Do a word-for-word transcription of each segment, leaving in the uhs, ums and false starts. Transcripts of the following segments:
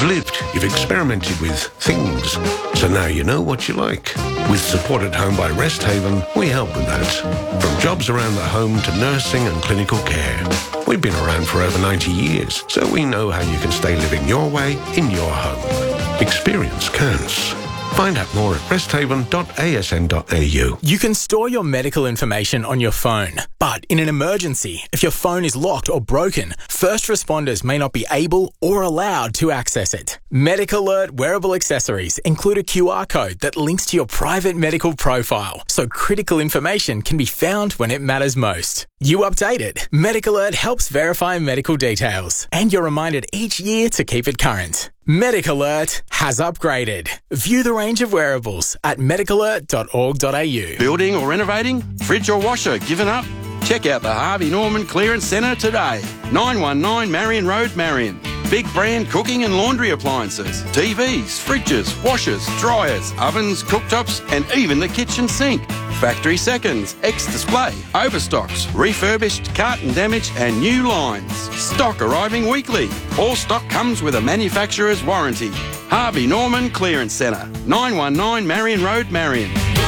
You've lived, you've experimented with things, so now you know what you like. With support at home by Resthaven, we help with that. From jobs around the home to nursing and clinical care. We've been around for over ninety years, so we know how you can stay living your way in your home. Experience counts. Find out more at resthaven dot a s n dot a u. You can store your medical information on your phone, but in an emergency, if your phone is locked or broken, first responders may not be able or allowed to access it. Medic Alert wearable accessories include a Q R code that links to your private medical profile, so critical information can be found when it matters most. You update it. Medic Alert helps verify medical details, and you're reminded each year to keep it current. Medic Alert has upgraded. View the range of wearables at medic alert dot org dot a u. Building or renovating? Fridge or washer given up? Check out the Harvey Norman Clearance Centre today. nine one nine Marion Road, Marion. Big brand cooking and laundry appliances, T Vs, fridges, washers, dryers, ovens, cooktops, and even the kitchen sink. Factory seconds, ex-display, overstocks, refurbished, carton damage, and new lines. Stock arriving weekly. All stock comes with a manufacturer's warranty. Harvey Norman Clearance Centre, nine one nine Marion Road, Marion.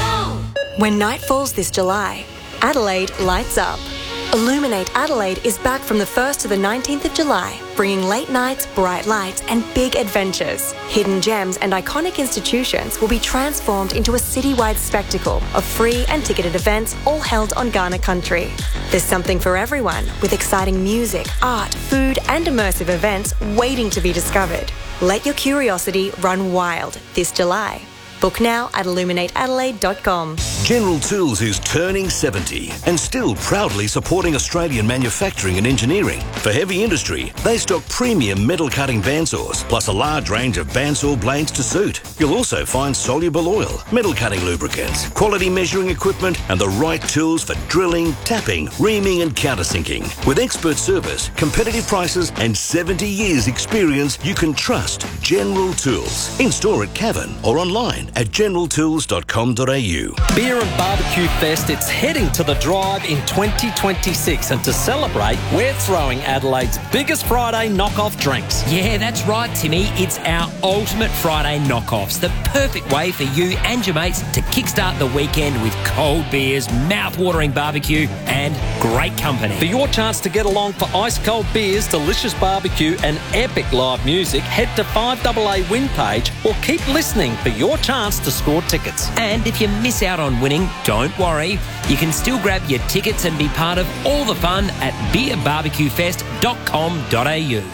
When night falls this July, Adelaide lights up. Illuminate Adelaide is back from the first to the nineteenth of July, bringing late nights, bright lights and big adventures. Hidden gems and iconic institutions will be transformed into a citywide spectacle of free and ticketed events all held on Kaurna country. There's something for everyone, with exciting music, art, food and immersive events waiting to be discovered. Let your curiosity run wild this July. Book now at illuminate adelaide dot com. General Tools is turning seventy and still proudly supporting Australian manufacturing and engineering. For heavy industry, they stock premium metal cutting bandsaws, plus a large range of bandsaw blades to suit. You'll also find soluble oil, metal cutting lubricants, quality measuring equipment, and the right tools for drilling, tapping, reaming, and countersinking. With expert service, competitive prices, and seventy years experience, you can trust General Tools. In store at Cavan or online at general tools dot com dot a u. Beer and Barbecue Fest, it's heading to the Drive in twenty twenty-six, and to celebrate, we're throwing Adelaide's biggest Friday knockoff drinks. Yeah, that's right, Timmy. It's our ultimate Friday knockoffs, the perfect way for you and your mates to kickstart the weekend with cold beers, mouth-watering barbecue and great company. For your chance to get along for ice-cold beers, delicious barbecue and epic live music, head to five A A Win page or keep listening for your chance to score tickets. And if you miss out on winning, don't worry. You can still grab your tickets and be part of all the fun at beer barbecue fest dot com dot a u.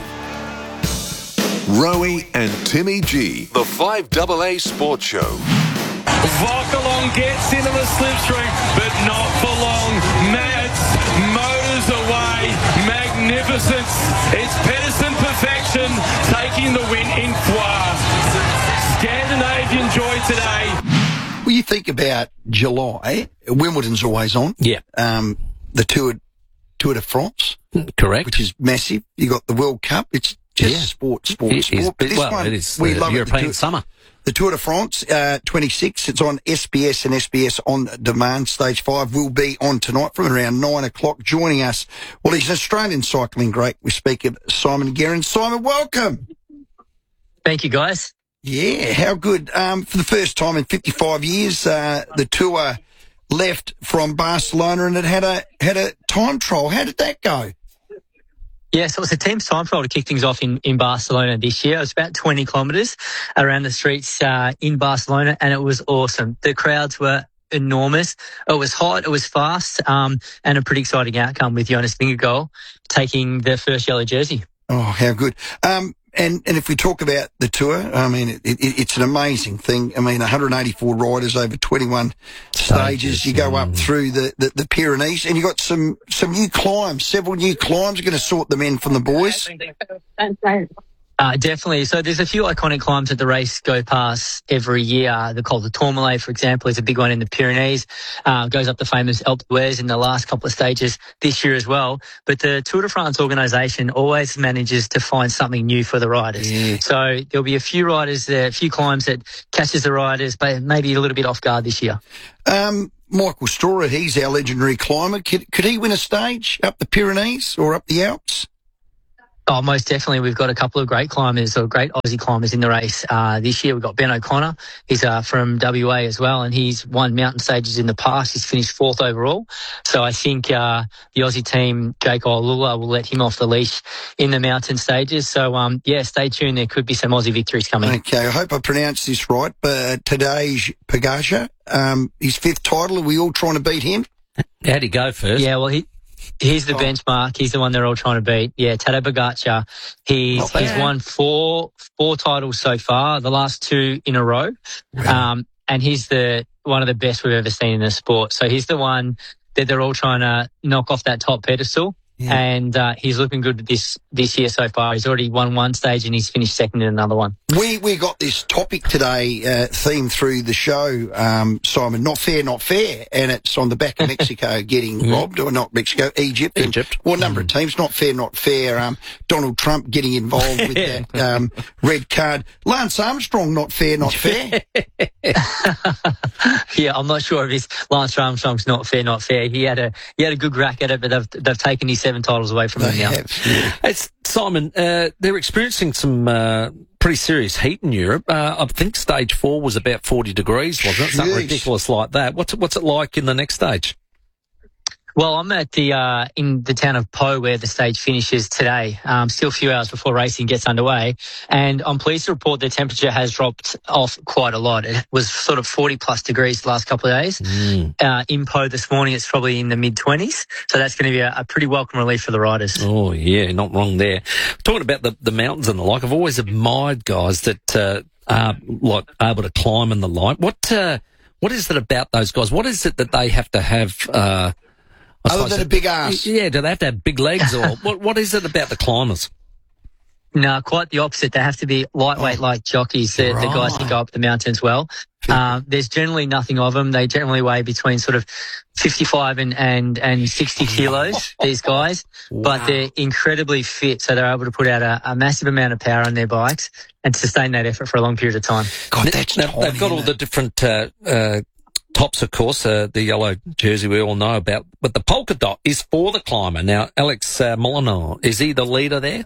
Rowie and Timmy G, the five A A Sports Show. Vocalong gets into the slipstream, but not for long. Mads motors away. Magnificence. It's Pedersen perfection taking the win in Foire. Scandinavian joy today. Well, you think about July, Wimbledon's always on. Yeah. Um, the Tour, Tour de France. Correct. Which is massive. You got the World Cup. It's just yeah. sport, sport, it sport. Is, but this well, one, it is we the love European it. The Tour, summer. The Tour de France, uh, twenty-six. It's on S B S and S B S On Demand. Stage five will be on tonight from around nine o'clock. Joining us, well, he's an Australian cycling great. We speak of Simon Guerin. Simon, welcome. Thank you, guys. Yeah, how good. Um, for the first time in fifty-five years, uh, the Tour left from Barcelona and it had a, had a time trial. How did that go? Yeah, so it was a team's time trial to kick things off in, in Barcelona this year. It was about twenty kilometres around the streets uh, in Barcelona, and it was awesome. The crowds were enormous. It was hot, it was fast, um, and a pretty exciting outcome with Jonas Vingegaard taking the first yellow jersey. Oh, how good. Um, and, and if we talk about the Tour, I mean, it, it, it's an amazing thing. I mean, one hundred eighty-four riders over twenty-one stages. You go up through the, the, the Pyrenees, and you got some, some new climbs, several new climbs. You're going to sort the men from the boys. Uh, definitely. So there's a few iconic climbs that the race go past every year. The Col de Tourmalet, for example, is a big one in the Pyrenees. Uh, goes up the famous Alpe d'Huez in the last couple of stages this year as well. But the Tour de France organisation always manages to find something new for the riders. Yeah. So there'll be a few riders there, a few climbs that catches the riders, but maybe a little bit off guard this year. Um, Michael Storer, he's our legendary climber. Could, could he win a stage up the Pyrenees or up the Alps? Oh, most definitely. We've got a couple of great climbers or great Aussie climbers in the race. Uh, this year we've got Ben O'Connor. He's uh, from W A as well, and he's won mountain stages in the past. He's finished fourth overall. So I think uh, the Aussie team, Jake Olula, will let him off the leash in the mountain stages. So, um, yeah, stay tuned. There could be some Aussie victories coming. Okay, I hope I pronounced this right, but Tadej Pogacar, um, his fifth title, are we all trying to beat him? How'd he go first? Yeah, well, he... He's the oh. benchmark. He's the one they're all trying to beat. Yeah, Tadej Pogacar. He's he's won four four titles so far, the last two in a row. Wow. Um, and he's the one of the best we've ever seen in the sport. So he's the one that they're all trying to knock off that top pedestal. Yeah. And uh, he's looking good this this year so far. He's already won one stage and he's finished second in another one. We we got this topic today, uh, themed through the show, um, Simon. Not fair, not fair, and it's on the back of Mexico getting mm. robbed, or not Mexico, Egypt, Egypt. And, well, a number mm. of teams. Not fair, not fair. Um, Donald Trump getting involved with that um, red card. Lance Armstrong, not fair, not fair. Yeah, I'm not sure if his Lance Armstrong's not fair, not fair. He had a he had a good crack at it, but they've they've taken his seven titles away from they him now. Have, yeah. It's Simon. Uh, they're experiencing some uh, pretty serious heat in Europe. Uh, I think stage four was about forty degrees, wasn't it? Something ridiculous like that. What's what's it like in the next stage? Well, I'm at the uh, in the town of Po where the stage finishes today. Um, still a few hours before racing gets underway, and I'm pleased to report the temperature has dropped off quite a lot. It was sort of forty plus degrees the last couple of days. Mm. Uh, in Po this morning, it's probably in the mid twenties, so that's going to be a, a pretty welcome relief for the riders. Oh yeah, not wrong there. Talking about the the mountains and the like, I've always admired guys that uh, are like able to climb and the like. What uh, what is it about those guys? What is it that they have to have? Uh, Other than a big ass. Yeah, do they have to have big legs or what? What is it about the climbers? No, quite the opposite. They have to be lightweight oh, like jockeys, the, right. the guys that go up the mountains well. Um, there's generally nothing of them. They generally weigh between sort of fifty-five and, and, and sixty kilos, these guys, wow. but they're incredibly fit. So they're able to put out a, a massive amount of power on their bikes and sustain that effort for a long period of time. God, that's now, tiny, they've got all it? the different, uh, uh, tops, of course, uh, the yellow jersey we all know about, but the polka dot is for the climber. Now, Alex uh, Molyneux, is he the leader there?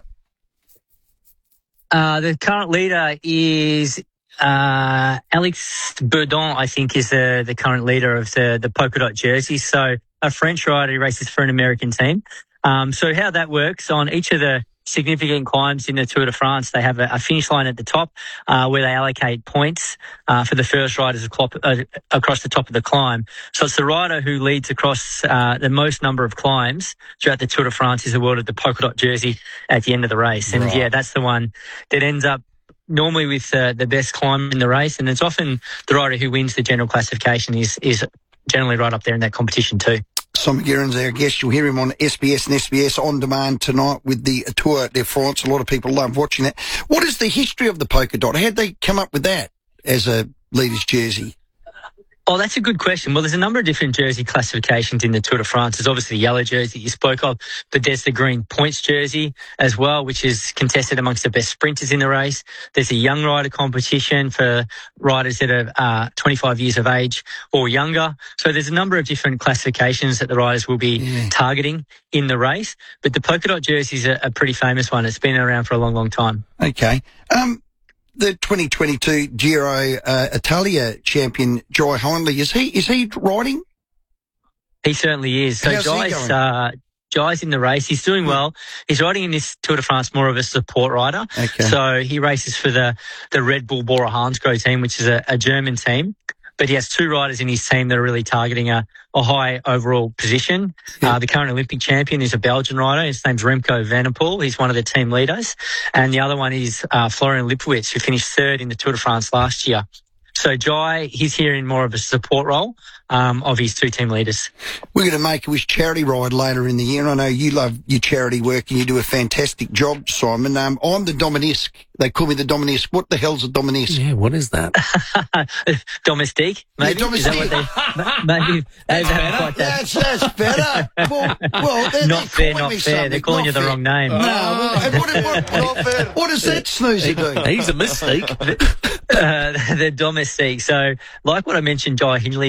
Uh, the current leader is uh, Alex Bourdon, I think, is the, the current leader of the, the polka dot jersey. So a French rider who races for an American team. Um, so how that works, on each of the significant climbs in the Tour de France, they have a, a finish line at the top uh, where they allocate points uh, for the first riders across, uh, across the top of the climb. So it's the rider who leads across uh, the most number of climbs throughout the Tour de France is awarded the polka dot jersey at the end of the race. And right. yeah, that's the one that ends up normally with uh, the best climb in the race. And it's often the rider who wins the general classification is, is generally right up there in that competition too. Simon Guerin's our guest. You'll hear him on S B S and S B S On Demand tonight with the Tour de France. A lot of people love watching that. What is the history of the polka dot? How'd they come up with that as a leader's jersey? Oh, that's a good question. Well, there's a number of different jersey classifications in the Tour de France. There's obviously the yellow jersey you spoke of, but there's the green points jersey as well, which is contested amongst the best sprinters in the race. There's a young rider competition for riders that are uh, twenty-five years of age or younger. So there's a number of different classifications that the riders will be yeah. targeting in the race. But the polka dot jersey is a, a pretty famous one. It's been around for a long, long time. Okay. Um, The twenty twenty-two Giro uh, Italia champion, Jai Hindley, is he is he riding? He certainly is. So Jai's, uh, Jai's in the race. He's doing well. He's riding in this Tour de France more of a support rider. Okay. So he races for the, the Red Bull Bora Hansgrohe team, which is a, a German team. But he has two riders in his team that are really targeting a, a high overall position. Yeah. Uh, the current Olympic champion is a Belgian rider. His name's Remco Evenepoel. He's one of the team leaders. And the other one is uh, Florian Lipowitz, who finished third in the Tour de France last year. So Jai, he's here in more of a support role um, of his two team leaders. We're going to make a Wish charity ride later in the year. I know you love your charity work and you do a fantastic job, Simon. Um, I'm the Dominesque. They call me the Dominesque. What the hell's a Dominesque? Yeah, what is that? Domestique, maybe? Yeah, domestique. Is that what they, maybe that's, better. That's, that's better. Well, well they're, not they're fair, not fair. Something. They're calling not you the fair. wrong name. No, well, and what, what, what, what does that snoozer do? He's a mystique. uh, they're domestique. So, like what I mentioned, Jai Hindley is going to be doing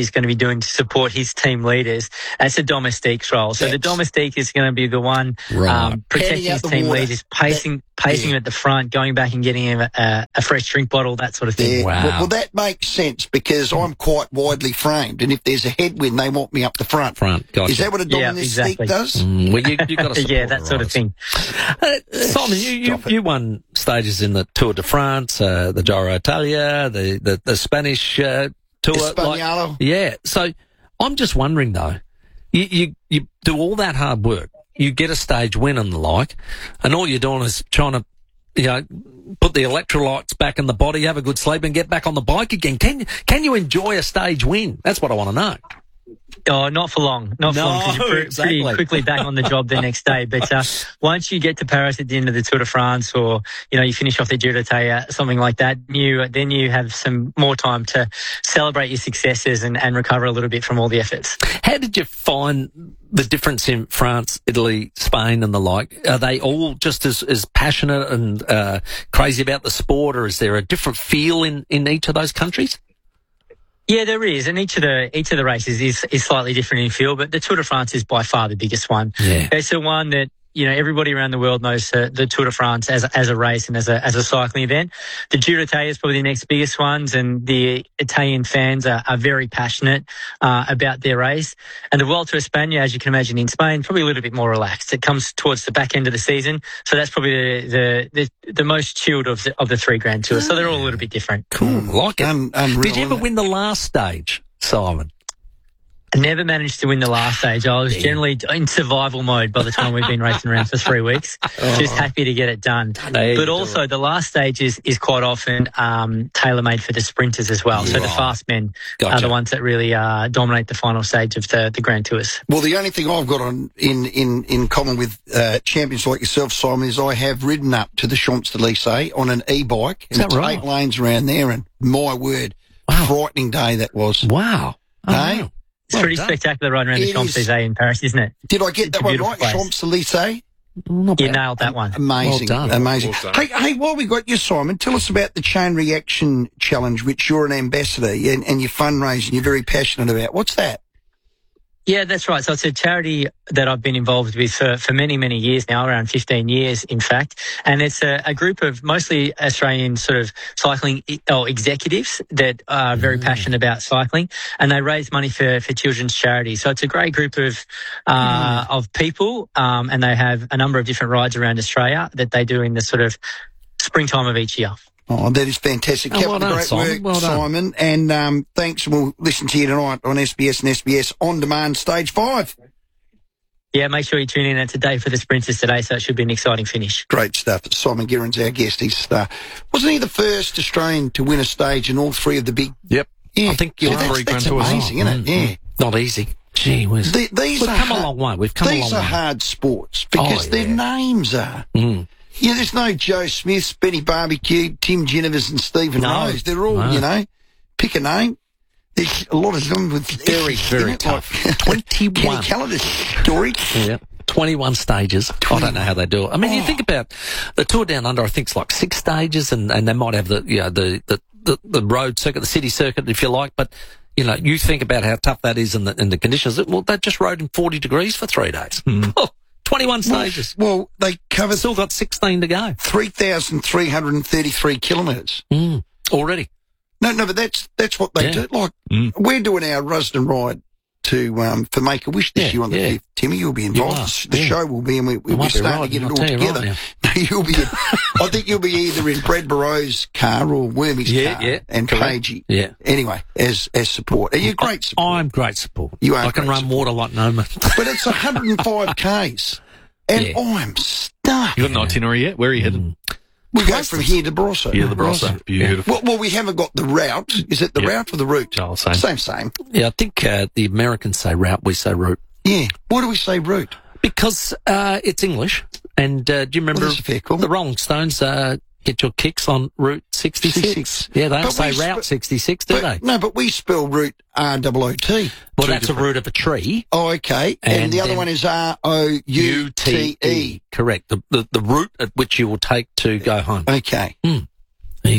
doing to support his team leaders. That's a domestique's role. So That's, the domestique is going to be the one Right. um, protecting his team water. leaders, pacing, that, pacing yeah. him at the front, going back and getting him a, a fresh drink bottle, that sort of thing. Yeah. Wow. Well, well, that makes sense because I'm quite widely framed, and if there's a headwind, they want me up the front. Front, gotcha. Is that what a Yeah, domestique exactly. does? Mm, well, you, you got to Yeah, that sort of thing. Uh, Simon, you, you, Stop it. you won stages in the Tour de France, uh, the Giro Italia, the, the, the Spanish uh, Tour. Espanol. Like, yeah. So I'm just wondering, though, you, you, you do all that hard work, you get a stage win and the like, and all you're doing is trying to, you know, put the electrolytes back in the body, have a good sleep, and get back on the bike again. Can, can you enjoy a stage win? That's what I want to know. Oh, not for long. Not for No, long, 'cause you're pre- exactly. pretty quickly back on the job the next day. But uh, once you get to Paris at the end of the Tour de France, or you know you finish off the Giro d'Italia, something like that, you then you have some more time to celebrate your successes and, and recover a little bit from all the efforts. How did you find the difference in France, Italy, Spain, and the like? Are they all just as, as passionate and uh, crazy about the sport, or is there a different feel in, in each of those countries? Yeah, there is, and each of the each of the races is is slightly different in feel. But the Tour de France is by far the biggest one. Yeah. It's the one that you know everybody around the world knows uh, the Tour de France as as a race and as a as a cycling event. The Giro d'Italia is probably the next biggest ones, and the Italian fans are, are very passionate uh, about their race. And the Vuelta a España, as you can imagine, in Spain, probably a little bit more relaxed. It comes towards the back end of the season, so that's probably the the the, the most chilled of the, of the three Grand Tours. So they're all a little bit different. Cool, like it. Un- unreal, Did you ever isn't it? win the last stage, Simon? I never managed to win the last stage. I was generally in survival mode by the time we've been racing around for three weeks. Just happy to get it done. No, But also the last stage is, is quite often um, tailor-made for the sprinters as well. So the fast men are Gotcha. the ones that really uh, dominate the final stage of the, the Grand Tours. Well, the only thing I've got on in, in, in common with uh, champions like yourself, Simon, is I have ridden up to the Champs-Élysées on an e-bike. Is that and it's right? eight lanes around there, and my word, frightening day that was. Wow. Oh, Hey? wow. It's Well pretty done. spectacular riding around It the is. Champs-Élysées in Paris, isn't it? Did I get It's that a one beautiful right? place. Champs-Élysées? Not You bad. nailed that one. Amazing, Well done. amazing. Well done. Hey, hey, while we got you, Simon, tell us about the Chain Reaction Challenge, which you're an ambassador and, and you're fundraising. You're very passionate about. What's that? Yeah, that's right. So it's a charity that I've been involved with for, for many, many years now, around fifteen years, in fact. And it's a, a group of mostly Australian sort of cycling e- or executives that are very passionate about cycling, and they raise money for, for children's charities. So it's a great group of uh, of people, um, and they have a number of different rides around Australia that they do in the sort of springtime of each year. Oh, that is fantastic. Oh, Keep well up the done, great Simon. work, Well done. Simon. And um, thanks. We'll listen to you tonight on S B S and S B S On Demand Stage five. Yeah, make sure you tune in. It's a day for the sprinters today, so it should be an exciting finish. Great stuff. Simon Guerin's our guest. He's, uh, wasn't he the first Australian to win a stage in all three of the big... Yep. Yeah, I think you're yeah, that's, three Grand that's Tours. amazing, isn't it? Mm, Yeah. Not easy. Gee whiz. The, these We've are come a hard- long way. We've come a These long are way. hard sports because Oh, their yeah. names are. Mm. Yeah, there's no Joe Smiths, Benny Barbecue, Tim Genevers and Stephen No. Rose. They're all, No. you know, pick a name. There's a lot of them with Very, F's very in it, tough. like twenty-one. Kenny Callader's story. Yeah. twenty-one stages. I don't know how they do it. I mean, you Oh. think about the Tour Down Under, I think it's like six stages, and, and they might have the, you know, the, the, the, the road circuit, the city circuit, if you like, but, you know, you think about how tough that is and the, and the conditions. Well, they just rode in forty degrees for three days. Oh, twenty-one stages. Well, they covered Still got sixteen to go. three thousand three hundred thirty-three kilometres. Mm. Already. No, no, but that's that's what they Yeah. do. Like, Mm. we're doing our Rusden ride to um, for Make a Wish this Yeah, year on the yeah. fifth. Timmy, you'll be involved. are, The yeah. show will be, and we, we, I we're might be starting right, to get it I'll all tell you together. right No, you'll be. In, I think you'll be either in Brad Burrows' car or Wormy's Yeah, car, yeah, and correct. Pagey. Yeah. Anyway, as as support, are you great support? I'm great support. You are I can great run water like no man. But it's one hundred five k's, and Yeah. I'm stuffed. You got an itinerary yet? Where are you headed? We go from here to Barossa. Yeah, the Barossa. Beautiful. Well, well, we haven't got the route. Is it the Yeah. route or the route? Oh, same. Same, same. Yeah, I think uh, the Americans say route, we say route. Yeah. Why do we say route? Because uh, it's English. And uh, do you remember Well, that's a fair call. the Rolling Stones uh, get your kicks on Route sixty-six? sixty-six. Yeah, they don't But say we Route sp- sixty-six, do But- they? No, but we spell route R O O T. Well, Two that's a different- root of a tree. Oh, okay. And, And the other then- one is R O U T E. Correct. The, the the route at which you will take to go home. Okay. There you go.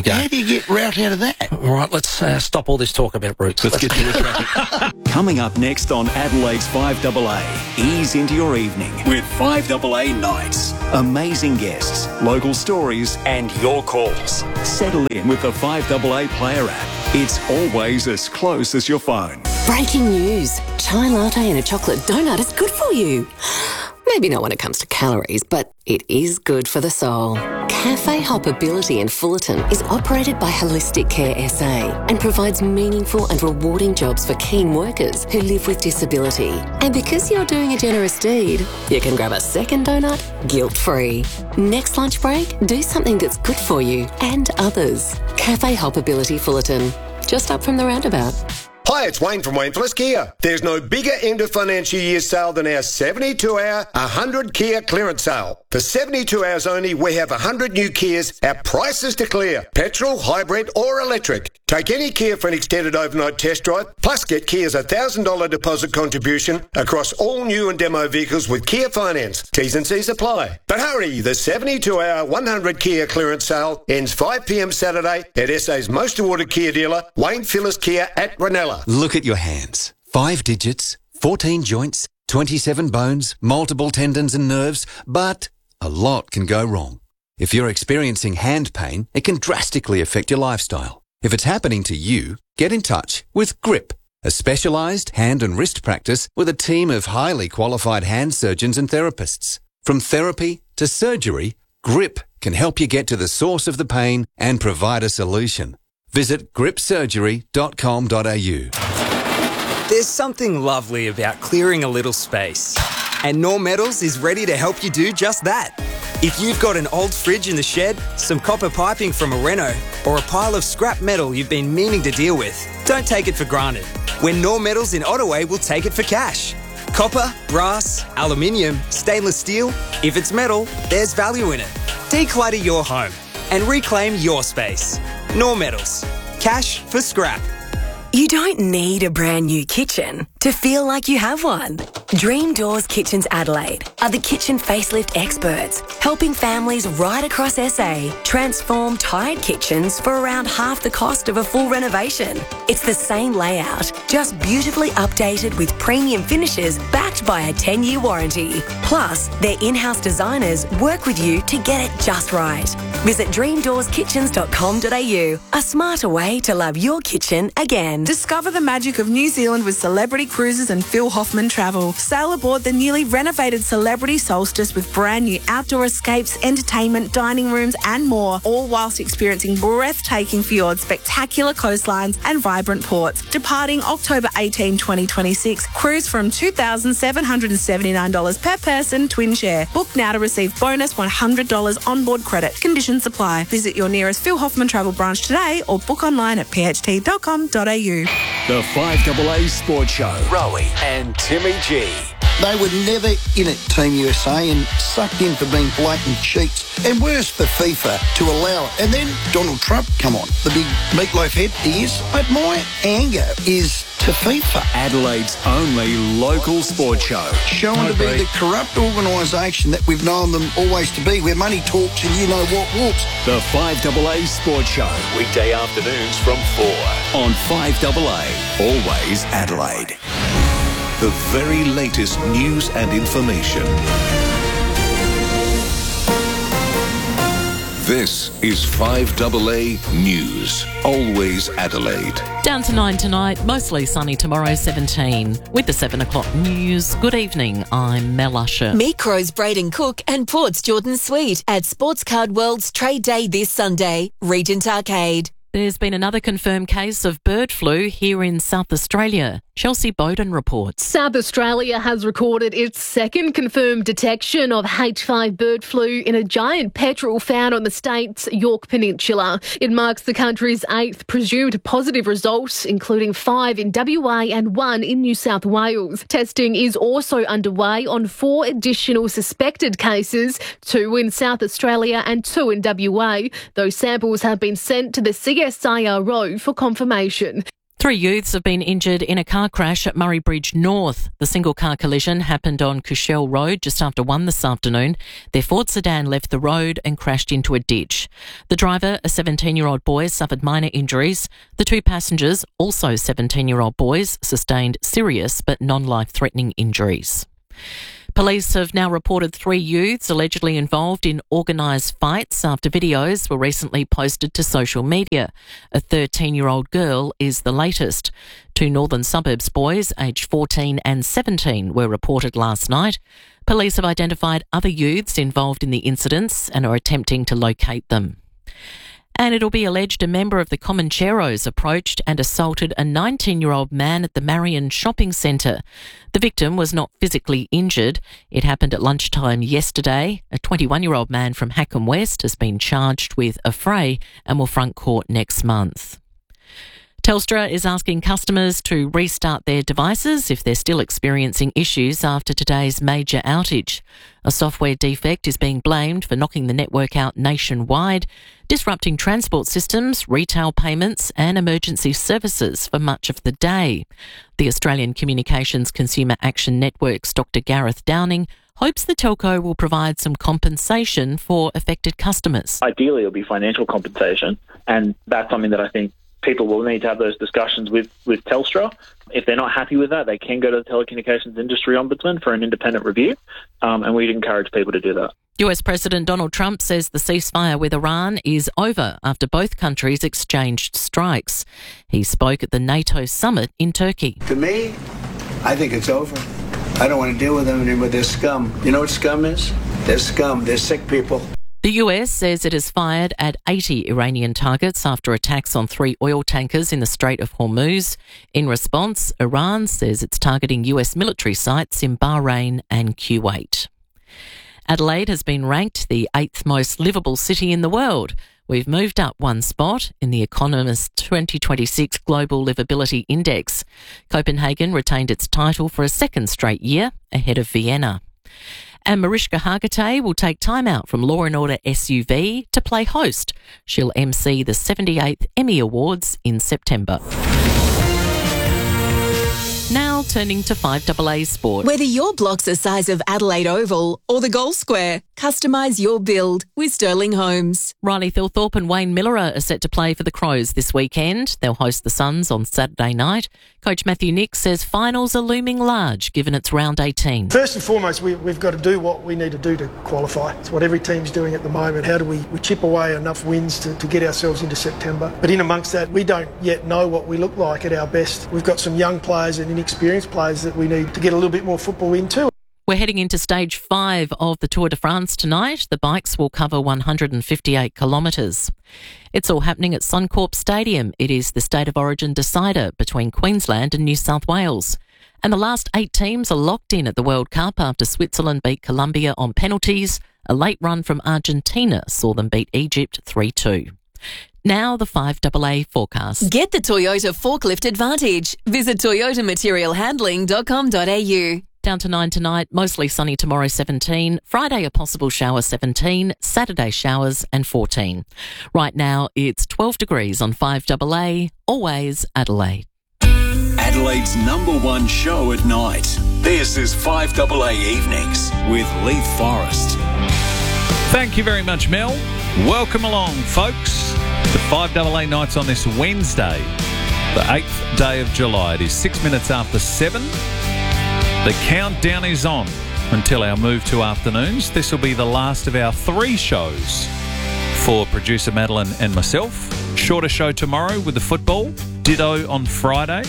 go. How do you get route out of that? All right, let's uh, stop all this talk about routes. Let's, let's get to the traffic. Coming up next on Adelaide's five A A, ease into your evening with five A A Nights. Amazing guests, local stories, and your calls. Settle in with the five A A Player app. It's always as close as your phone. Breaking news. Chai latte and a chocolate donut is good for you. Maybe not when it comes to calories, but it is good for the soul. Cafe Hoppability in Fullerton is operated by Holistic Care S A and provides meaningful and rewarding jobs for keen workers who live with disability. And because you're doing a generous deed, you can grab a second donut guilt-free. Next lunch break, do something that's good for you and others. Cafe Hoppability Fullerton, just up from the roundabout. Hi, it's Wayne from Wayne Phillips Kia. There's no bigger end of financial year sale than our seventy-two hour, one hundred Kia clearance sale. For seventy-two hours only, we have one hundred new Kias at prices to clear. Petrol, hybrid or electric. Take any Kia for an extended overnight test drive, plus get Kia's one thousand dollars deposit contribution across all new and demo vehicles with Kia Finance. T's and C's apply. But hurry, the seventy-two hour, one hundred Kia clearance sale ends five p m Saturday at S A's most awarded Kia dealer, Wayne Phillips Kia at Ranella. Look at your hands. Five digits, fourteen joints, twenty-seven bones, multiple tendons and nerves, but a lot can go wrong. If you're experiencing hand pain, it can drastically affect your lifestyle. If it's happening to you, get in touch with Grip, a specialised hand and wrist practice with a team of highly qualified hand surgeons and therapists. From therapy to surgery, Grip can help you get to the source of the pain and provide a solution. Visit grip surgery dot com dot a u. There's something lovely about clearing a little space. And Norm Metals is ready to help you do just that. If you've got an old fridge in the shed, some copper piping from a reno, or a pile of scrap metal you've been meaning to deal with, don't take it for granted. When Norm Metals in Ottaway will take it for cash. Copper, brass, aluminium, stainless steel, if it's metal, there's value in it. Declutter your home and reclaim your space. Norm Metals. Cash for scrap. You don't need a brand new kitchen to feel like you have one. Dream Doors Kitchens Adelaide are the kitchen facelift experts, helping families right across S A transform tired kitchens for around half the cost of a full renovation. It's the same layout, just beautifully updated with premium finishes backed by a ten year warranty. Plus, their in-house designers work with you to get it just right. Visit dream doors kitchens dot com dot a u, a smarter way to love your kitchen again. Discover the magic of New Zealand with Celebrity Cruises and Phil Hoffman Travel. Sail aboard the newly renovated Celebrity Solstice with brand new outdoor escapes, entertainment, dining rooms and more, all whilst experiencing breathtaking fjords, spectacular coastlines and vibrant ports. Departing October eighteenth, twenty twenty-six, cruise from two thousand seven hundred seventy-nine dollars per person, twin share. Book now to receive bonus one hundred dollars onboard credit. Conditions apply. Visit your nearest Phil Hoffman Travel branch today or book online at p h t dot com dot a u. The five A A Sports Show. Rowie and Timmy G. They were never in it, Team U S A, and sucked in for being blatant cheats. And worse for FIFA to allow it. And then Donald Trump, come on, the big meatloaf head, he is. But my anger is to FIFA. Adelaide's only local sports show. Showing to be the corrupt organisation that we've known them always to be, where money talks and you know what walks. The five A A Sports Show. Weekday afternoons from four on five A A. Always Adelaide. The very latest news and information. This is five A A News. Always Adelaide. Down to nine tonight, mostly sunny tomorrow, seventeen. With the seven o'clock news, good evening, I'm Mel Usher. Meet Crows Braden Cook and Port's Jordan Sweet at Sports Card World's Trade Day this Sunday, Regent Arcade. There's been another confirmed case of bird flu here in South Australia. Chelsea Bowden reports. South Australia has recorded its second confirmed detection of H five bird flu in a giant petrel found on the state's Yorke Peninsula. It marks the country's eighth presumed positive result, including five in W A and one in New South Wales. Testing is also underway on four additional suspected cases, two in South Australia and two in W A. Those samples have been sent to the C S I R O for confirmation. Three youths have been injured in a car crash at Murray Bridge North. The single-car collision happened on Cushell Road just after one this afternoon. Their Ford sedan left the road and crashed into a ditch. The driver, a seventeen-year-old boy, suffered minor injuries. The two passengers, also seventeen-year-old boys, sustained serious but non-life-threatening injuries. Police have now reported three youths allegedly involved in organised fights after videos were recently posted to social media. A thirteen-year-old girl is the latest. Two Northern Suburbs boys, aged fourteen and seventeen, were reported last night. Police have identified other youths involved in the incidents and are attempting to locate them. And it'll be alleged a member of the Comancheros approached and assaulted a nineteen-year-old man at the Marion Shopping Centre. The victim was not physically injured. It happened at lunchtime yesterday. A twenty-one-year-old man from Hackham West has been charged with a fray and will front court next month. Telstra is asking customers to restart their devices if they're still experiencing issues after today's major outage. A software defect is being blamed for knocking the network out nationwide, disrupting transport systems, retail payments and emergency services for much of the day. The Australian Communications Consumer Action Network's Doctor Gareth Downing hopes the telco will provide some compensation for affected customers. Ideally, it'll be financial compensation, and that's something that I think people will need to have those discussions with, with Telstra. If they're not happy with that, they can go to the Telecommunications Industry Ombudsman for an independent review, um, and we'd encourage people to do that. U S President Donald Trump says the ceasefire with Iran is over after both countries exchanged strikes. He spoke at the NATO summit in Turkey. To me, I think it's over. I don't want to deal with them anymore. They're scum. You know what scum is? They're scum. They're sick people. The U S says it has fired at eighty Iranian targets after attacks on three oil tankers in the Strait of Hormuz. In response, Iran says it's targeting U S military sites in Bahrain and Kuwait. Adelaide has been ranked the eighth most livable city in the world. We've moved up one spot in the Economist twenty twenty-six Global Livability Index. Copenhagen retained its title for a second straight year, ahead of Vienna. And Mariska Hargitay will take time out from Law and Order S U V to play host. She'll M C the seventy-eighth Emmy Awards in September. Now turning to five double A Sport. Whether your block's the size of Adelaide Oval or the Goal Square, customise your build with Sterling Homes. Riley Thilthorpe and Wayne Miller are set to play for the Crows this weekend. They'll host the Suns on Saturday night. Coach Matthew Nix says finals are looming large given it's round eighteen. First and foremost, we, we've got to do what we need to do to qualify. It's what every team's doing at the moment. How do we, we chip away enough wins to, to get ourselves into September? But in amongst that, we don't yet know what we look like at our best. We've got some young players and inexperienced players that we need to get a little bit more football into. We're heading into stage five of the Tour de France tonight. The bikes will cover one hundred fifty-eight kilometres. It's all happening at Suncorp Stadium. It is the State of Origin decider between Queensland and New South Wales. And the last eight teams are locked in at the World Cup after Switzerland beat Colombia on penalties. A late run from Argentina saw them beat Egypt three two. Now the five double A forecast. Get the Toyota Forklift Advantage. Visit toyota material handling dot com dot a u. Down to nine tonight, mostly sunny tomorrow seventeen, Friday a possible shower seventeen, Saturday showers and fourteen. Right now it's twelve degrees on five double A, always Adelaide. Adelaide's number one show at night. This is five double A Evenings with Leith Forrest. Thank you very much, Mel. Welcome along, folks, to five double A Nights on this Wednesday, the eighth day of July. It is six minutes after seven. The countdown is on until our move to afternoons. This will be the last of our three shows for producer Madeline and myself. Shorter show tomorrow with the football. Ditto on Friday.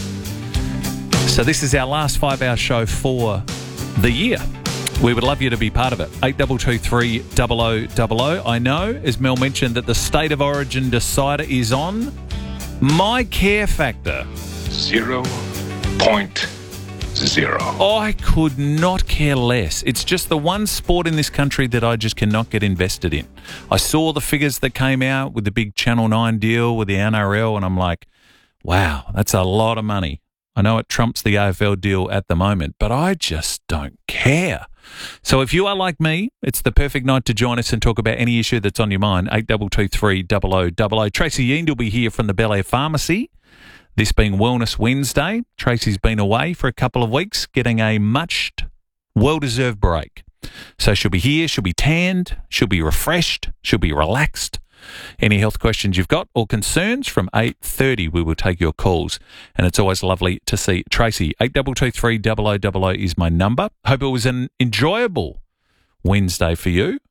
So this is our last five-hour show for the year. We would love you to be part of it. eight two two three zero zero zero zero. I know, as Mel mentioned, that the State of Origin decider is on. My care factor. Zero point zero. I could not care less. It's just the one sport in this country that I just cannot get invested in. I saw the figures that came out with the big Channel nine deal with the N R L, and I'm like, wow, that's a lot of money. I know it trumps the A F L deal at the moment, but I just don't care. So if you are like me, it's the perfect night to join us and talk about any issue that's on your mind. eight two two three zero zero zero zero. Tracy Yeend will be here from the Bel Air Pharmacy. This being Wellness Wednesday, Tracy's been away for a couple of weeks, getting a much well-deserved break. So she'll be here, she'll be tanned, she'll be refreshed, she'll be relaxed. Any health questions you've got or concerns, from eight thirty we will take your calls. And it's always lovely to see Tracy. eight two two three double oh double oh is my number. Hope it was an enjoyable Wednesday for you.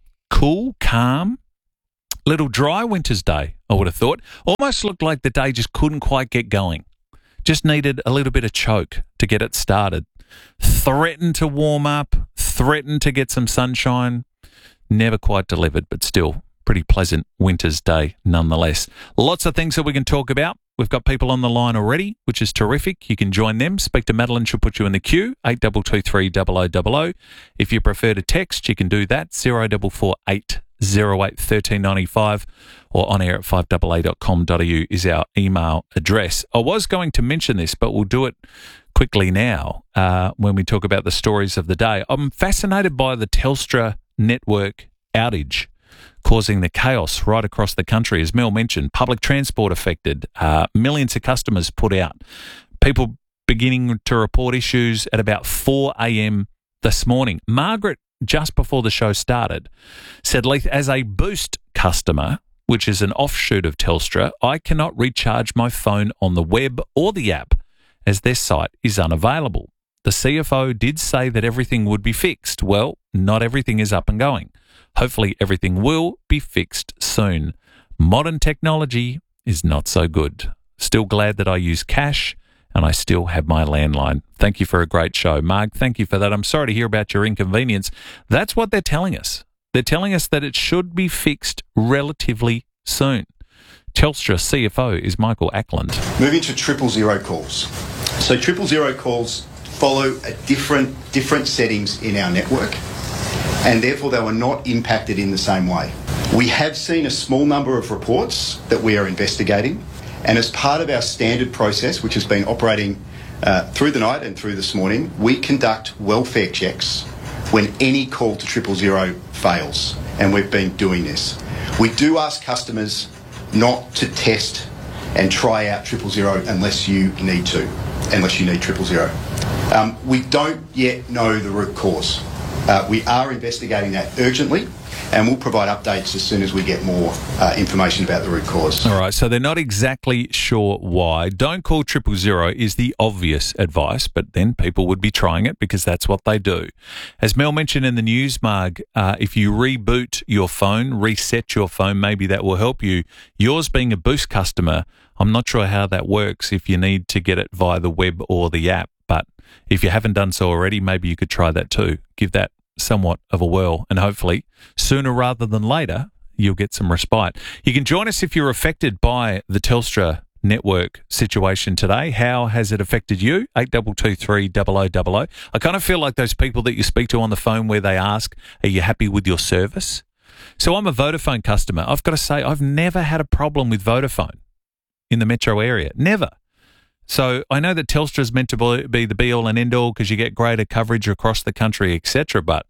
Cool, calm, little dry winter's day, I would have thought. Almost looked like the day just couldn't quite get going. Just needed a little bit of choke to get it started. Threatened to warm up, threatened to get some sunshine. Never quite delivered, but still pretty pleasant winter's day nonetheless. Lots of things that we can talk about. We've got people on the line already, which is terrific. You can join them. Speak to Madeline. She'll put you in the queue. eight two two three double oh double oh. If you prefer to text, you can do that. zero four four eight zero eight one three nine five or on air at five a a dot com dot a u is our email address. I was going to mention this, but we'll do it quickly now uh, when we talk about the stories of the day. I'm fascinated by the Telstra network outage causing the chaos right across the country. As Mel mentioned, public transport affected, uh, millions of customers put out, people beginning to report issues at about four a.m. this morning. Margaret, just before the show started, said, Leith, as a Boost customer, which is an offshoot of Telstra, I cannot recharge my phone on the web or the app as their site is unavailable. The C F O did say that everything would be fixed. Well, not everything is up and going. Hopefully everything will be fixed soon. Modern technology is not so good. Still glad that I use cash and I still have my landline. Thank you for a great show. Mark, thank you for that. I'm sorry to hear about your inconvenience. That's what they're telling us. They're telling us that it should be fixed relatively soon. Telstra C F O is Michael Ackland. Moving to triple zero calls. So triple zero calls follow a different different settings in our network, and therefore they were not impacted in the same way. We have seen a small number of reports that we are investigating, and as part of our standard process, which has been operating uh, through the night and through this morning, we conduct welfare checks when any call to triple zero fails, and we've been doing this. We do ask customers not to test and try out triple zero unless you need to, unless you need triple zero. Um, we don't yet know the root cause. Uh, we are investigating that urgently, and we'll provide updates as soon as we get more uh, information about the root cause. All right, so they're not exactly sure why. Don't call triple zero is the obvious advice, but then people would be trying it because that's what they do. As Mel mentioned in the news, Marg, uh, if you reboot your phone, reset your phone, maybe that will help you. Yours being a Boost customer, I'm not sure how that works if you need to get it via the web or the app, but if you haven't done so already, maybe you could try that too. Give that somewhat of a whirl, and hopefully sooner rather than later you'll get some respite. You can join us if you're affected by the Telstra network situation today. How has it affected you? eight two two three double oh double oh. I kind of feel like those people that you speak to on the phone where they ask, are you happy with your service? So I'm a Vodafone customer. I've got to say I've never had a problem with Vodafone in the metro area. Never. So I know that Telstra is meant to be the be-all and end-all because you get greater coverage across the country, et cetera. But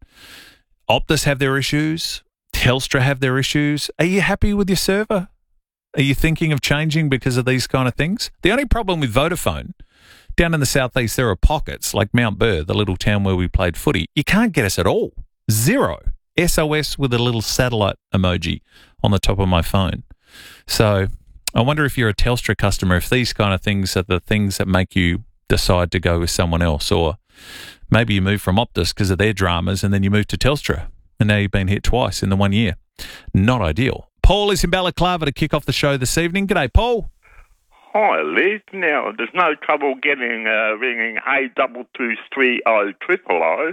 Optus have their issues. Telstra have their issues. Are you happy with your server? Are you thinking of changing because of these kind of things? The only problem with Vodafone, down in the southeast, there are pockets like Mount Burr, the little town where we played footy. You can't get us at all. Zero. S O S with a little satellite emoji on the top of my phone. So I wonder if you're a Telstra customer, if these kind of things are the things that make you decide to go with someone else, or maybe you move from Optus because of their dramas and then you move to Telstra and now you've been hit twice in the one year. Not ideal. Paul is in Balaclava to kick off the show this evening. G'day, Paul. Hi, Liz. Now, there's no trouble getting uh, ringing eight two two three oh triple oh.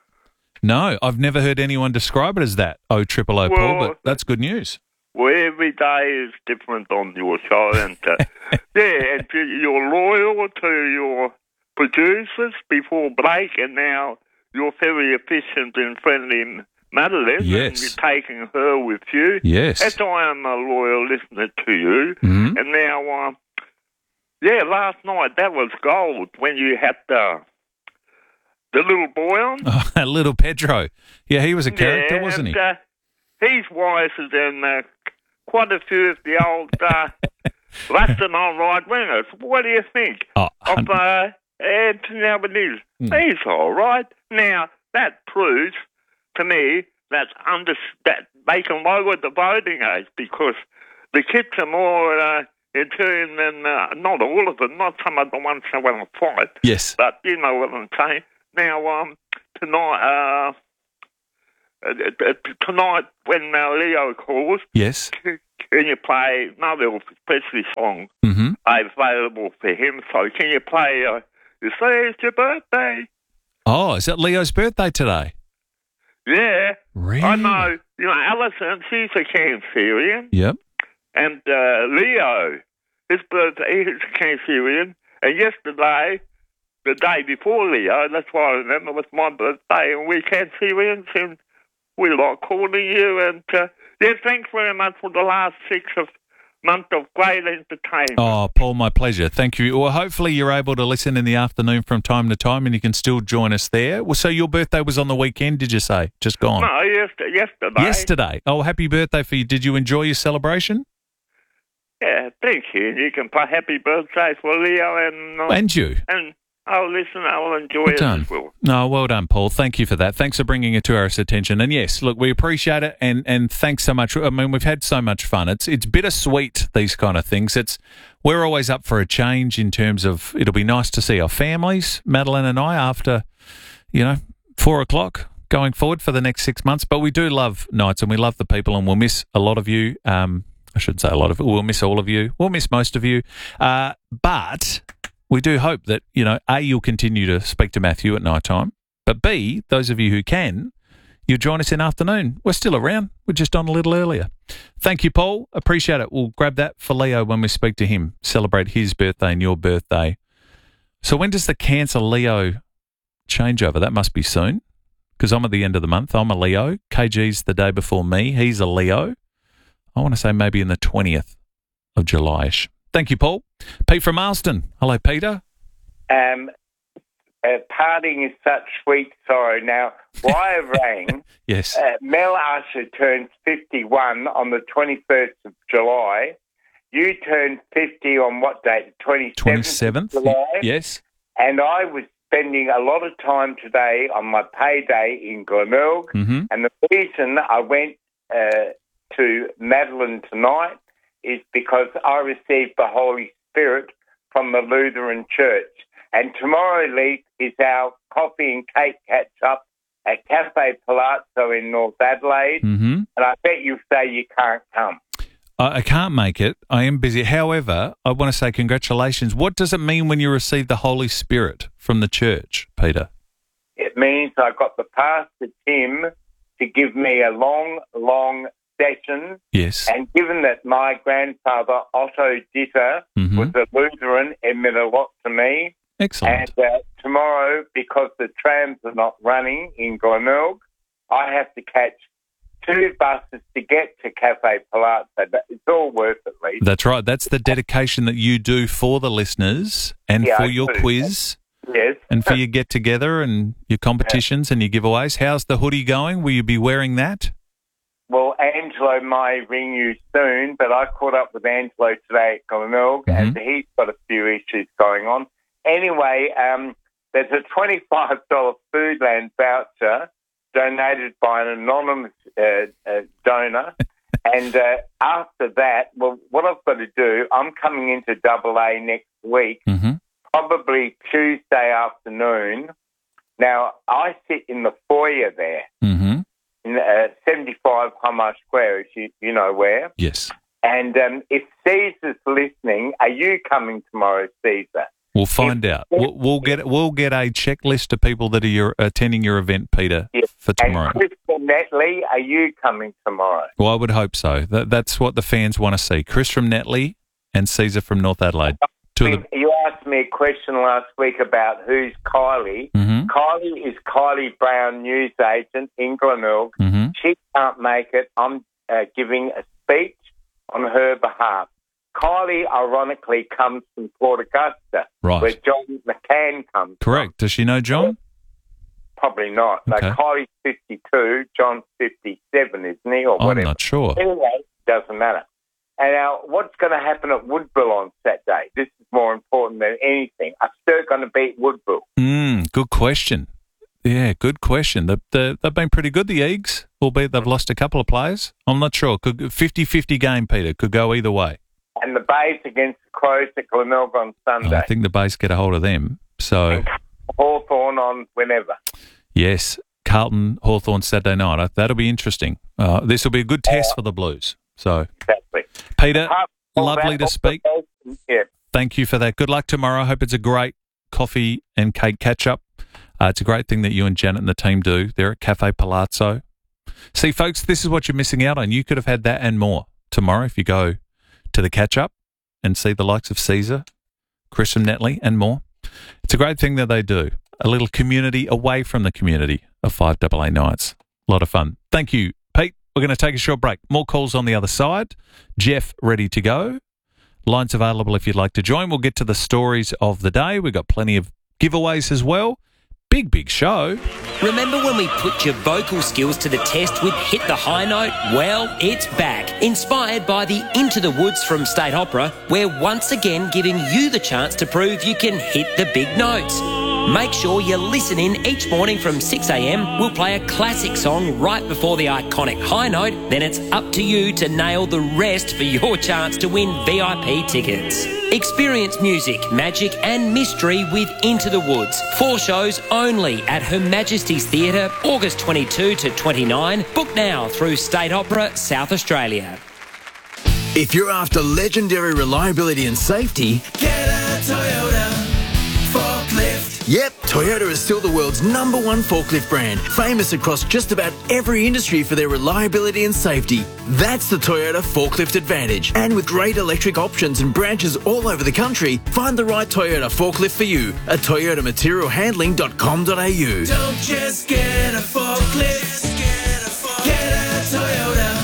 No, I've never heard anyone describe it as that, oh triple oh, well, Paul, but that's good news. Well, every day is different on your show, and uh, yeah, and you're loyal to your producers before break, and now you're very efficient and friendly, Madeline. Yes. And you're taking her with you. Yes. As I am a loyal listener to you, mm-hmm. and now, uh, yeah, last night that was gold when you had the the little boy on. Oh, little Pedro. Yeah, he was a character, yeah, wasn't and, he? Uh, he's wiser than uh, quite a few of the old uh, That's the non-right wingers. What do you think Oh, of uh, Anthony Albanese? Mm. He's all right. Now, that proves to me that, under, that they can lower the voting age because the kids are more uh, in tune than, uh, not all of them, not some of the ones that want to fight. Yes. But you know what I'm saying. Now, um, tonight, uh, uh, tonight when uh, Leo calls, Yes. can you play another especially song Mm-hmm. available for him? So can you play, uh, you say it's your birthday? Oh, is it Leo's birthday today? Yeah. Really? I know. You know, Alison, she's a Cancerian. Yep. And uh, Leo, his birthday, he's a Cancerian. And yesterday, the day before Leo, that's why I remember, was my birthday, and we Cancerians, and we like calling you. And, uh, yeah, thanks very much for the last six of month of great entertainment. Oh, Paul, my pleasure. Thank you. Well, hopefully you're able to listen in the afternoon from time to time and you can still join us there. Well, so your birthday was on the weekend, did you say? Just gone? No, yesterday. Yesterday. Yesterday. Oh, happy birthday for you. Did you enjoy your celebration? Yeah, thank you. You can play happy birthday for Leo and... Uh, And you. And I'll listen, I will enjoy Well it done. as well. No, well done, Paul. Thank you for that. Thanks for bringing it to our attention. And yes, look, we appreciate it, and, and thanks so much. I mean, we've had so much fun. It's it's bittersweet, these kind of things. It's we're always up for a change in terms of it'll be nice to see our families, Madeline and I, after you know four o'clock going forward for the next six months. But we do love nights, and we love the people, and we'll miss a lot of you. Um, I shouldn't say a lot of it. We'll miss all of you. We'll miss most of you. Uh, but we do hope that, you know, A, you'll continue to speak to Matthew at night time, but B, those of you who can, you'll join us in afternoon. We're still around. We're just on a little earlier. Thank you, Paul. Appreciate it. We'll grab that for Leo when we speak to him, celebrate his birthday and your birthday. So when does the Cancer Leo changeover? That must be soon, because I'm at the end of the month. I'm a Leo. K G's the day before me. He's a Leo. I want to say maybe in the twentieth of July-ish. Thank you, Paul. Pete from Marsden. Hello, Peter. Um, uh, parting is such sweet sorrow. Now, why I rang, yes. uh, Mel Usher turns fifty-one on the twenty-first of July. You turned fifty on what date? twenty-seventh, twenty-seventh of July. Yes. And I was spending a lot of time today on my payday in Glenelg. Mm-hmm. And the reason I went uh, to Madeline tonight is because I received the Holy Spirit from the Lutheran Church. And tomorrow, Lee, is our coffee and cake catch-up at Cafe Palazzo in North Adelaide. Mm-hmm. And I bet you say you can't come. I I can't make it. I am busy. However, I want to say congratulations. What does it mean when you receive the Holy Spirit from the church, Peter? It means I got the pastor, Tim, to give me a long, long session. Yes. And given that my grandfather, Otto Ditter, Mm-hmm. was a Lutheran, it meant a lot to me. Excellent. And uh, tomorrow, because the trams are not running in Glenelg, I have to catch two buses to get to Cafe Palazzo. But it's all worth it, Lee. That's right. That's the dedication that you do for the listeners and Yeah, for I your do. quiz Yes. and for your get-together and your competitions and your giveaways. How's the hoodie going? Will you be wearing that? Well, Angelo may ring you soon, but I caught up with Angelo today at Glenelg, Mm-hmm. and he's got a few issues going on. Anyway, um, there's a twenty-five dollars Foodland voucher donated by an anonymous uh, uh, donor. And uh, after that, well, what I've got to do, I'm coming into Double A next week, Mm-hmm. probably Tuesday afternoon. Now, I sit in the foyer there. Mm-hmm. In uh, seventy-five Hallmark Square, if you, you know where. Yes. And um, if Caesar's listening, are you coming tomorrow, Caesar? We'll find out. We'll, we'll get we'll get a checklist of people that are your, attending your event, Peter, Yes. for tomorrow. And Chris from Netley, are you coming tomorrow? Well, I would hope so. That, that's what the fans want to see. Chris from Netley and Caesar from North Adelaide. Two of the, You asked me a question last week about who's Kylie. Mhm. Kylie is Kylie Brown, news agent in Glenelg. Mhm. She can't make it. I'm uh, giving a speech on her behalf. Kylie, ironically, comes from Port Augusta, Right. where John McCann comes correct. Does she know John? Probably not. Okay. No, Kylie's fifty-two, John's fifty-seven, isn't he, or I'm whatever? not sure. Anyway, doesn't matter. And now, what's going to happen at Woodville on good question. Yeah, good question. The, the, they've been pretty good, the Eagles, albeit they've lost a couple of players. I'm not sure. Could fifty-fifty game, Peter. Could go either way. And the Bays against the Crows at Glenelg on Sunday. I think the Bays get a hold of them. So Hawthorn on whenever. Yes, Carlton, Hawthorn Saturday night. That'll be interesting. Uh, this will be a good test for the Blues. So, exactly. Peter, All lovely that, to speak. Yeah. Thank you for that. Good luck tomorrow. I hope it's a great coffee and cake catch-up. Uh, it's a great thing that you and Janet and the team do there at Cafe Palazzo. See, folks, this is what you're missing out on. You could have had that and more tomorrow if you go to the catch-up and see the likes of Caesar, Chris and Netley and more. It's a great thing that they do. A little community away from the community of five double A nights. A lot of fun. Thank you, Pete. We're going to take a short break. More calls on the other side. Jeff ready to go. Lines available if you'd like to join. We'll get to the stories of the day. We've got plenty of giveaways as well. Big, big show. Remember when we put your vocal skills to the test with Hit the High Note? Well, it's back. Inspired by the Into the Woods from State Opera, we're once again giving you the chance to prove you can hit the big notes. Make sure you listen in each morning from six a.m. We'll play a classic song right before the iconic high note. Then it's up to you to nail the rest for your chance to win V I P tickets. Experience music, magic and mystery with Into the Woods. Four shows only at Her Majesty's Theatre, August twenty-second to twenty-ninth. Book now through State Opera, South Australia. If you're after legendary reliability and safety, get a Toyota forklift. Yep, Toyota is still the world's number one forklift brand, famous across just about every industry for their reliability and safety. That's the Toyota Forklift Advantage. And with great electric options and branches all over the country, find the right Toyota forklift for you at toyota material handling dot com dot a u. Don't just get a forklift, get a Toyota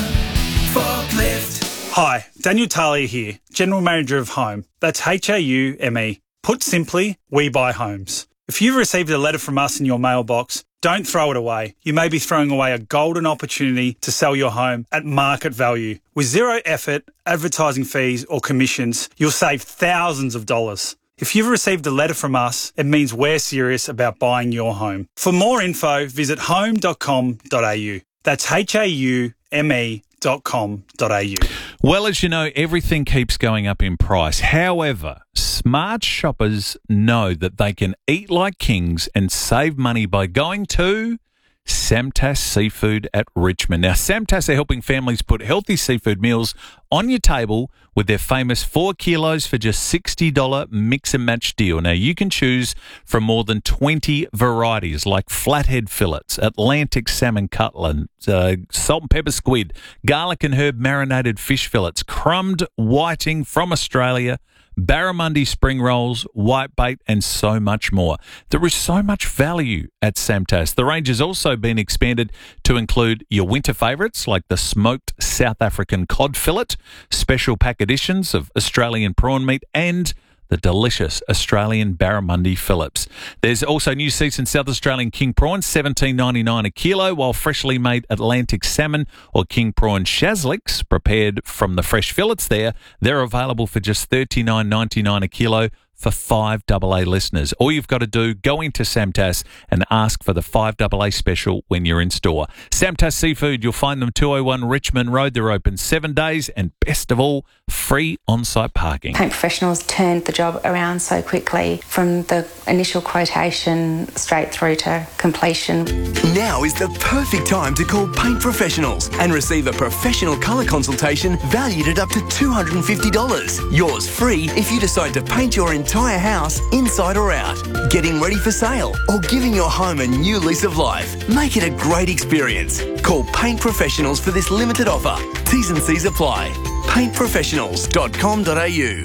forklift. Hi, Daniel Talia here, General Manager of Home. That's H A U M E. Put simply, we buy homes. If you've received a letter from us in your mailbox, don't throw it away. You may be throwing away a golden opportunity to sell your home at market value. With zero effort, advertising fees or commissions, you'll save thousands of dollars. If you've received a letter from us, it means we're serious about buying your home. For more info, visit home dot com dot a u. That's H A U M E dot com dot a u. Well, as you know, everything keeps going up in price. However, smart shoppers know that they can eat like kings and save money by going to Samtas Seafood at Richmond. Now, Samtas are helping families put healthy seafood meals on your table with their famous four kilos for just sixty dollars mix and match deal. Now, you can choose from more than twenty varieties like flathead fillets, Atlantic salmon cutlet, uh, salt and pepper squid, garlic and herb marinated fish fillets, crumbed whiting from Australia, barramundi spring rolls, whitebait, and so much more. There is so much value at Samtas. The range has also been expanded to include your winter favourites like the smoked South African cod fillet, special pack editions of Australian prawn meat, and the delicious Australian barramundi fillets. There's also new season South Australian king prawns, seventeen ninety-nine a kilo, while freshly made Atlantic salmon or king prawn shazliks, prepared from the fresh fillets there, they're available for just thirty-nine ninety-nine a kilo for five double A listeners. All you've got to do, go into Samtas and ask for the five double A special when you're in store. Samtas Seafood, you'll find them two oh one Richmond Road. They're open seven days and, best of all, free on-site parking. Paint Professionals turned the job around so quickly from the initial quotation straight through to completion. Now is the perfect time to call Paint Professionals and receive a professional colour consultation valued at up to two hundred fifty dollars. Yours free if you decide to paint your entire house inside or out, getting ready for sale, or giving your home a new lease of life. Make it a great experience. Call Paint Professionals for this limited offer. T's and C's apply. paint professionals dot com dot a u.